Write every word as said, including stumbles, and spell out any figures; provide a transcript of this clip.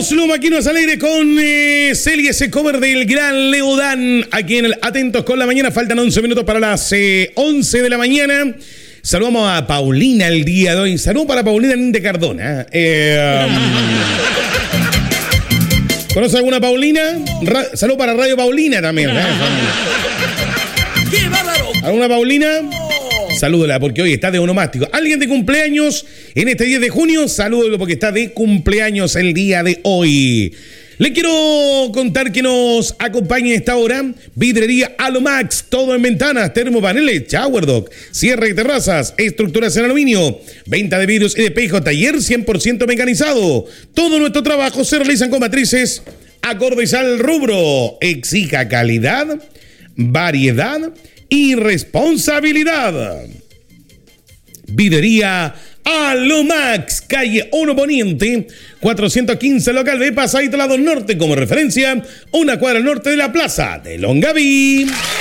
Los Lumaquinos Alegres con eh, Celia, ese cover del gran Leodán. Aquí en el Atentos con la Mañana. Faltan once minutos para las eh, once de la mañana. Saludamos a Paulina el día de hoy. Saludos para Paulina de Cardona. Eh, um, ¿Conoce alguna Paulina? Ra- Saludos para Radio Paulina también. ¿eh? ¿Alguna Paulina? Salúdala porque hoy está de onomástico. ¿Alguien de cumpleaños en este diez de junio? Salúdalo porque está de cumpleaños el día de hoy. Le quiero contar que nos acompaña en esta hora Vidrería Alomax, todo en ventanas, termopaneles, showerdock, cierre de terrazas, estructuras en aluminio, venta de vidrios y de espejo, taller cien por ciento mecanizado. Todo nuestro trabajo se realizan con matrices acordes al rubro. Exija calidad, variedad y responsabilidad. Vidrería Alomax, calle uno Poniente, cuatrocientos quince, local B, pasadito lado norte, como referencia, una cuadra al norte de la plaza de Longaví.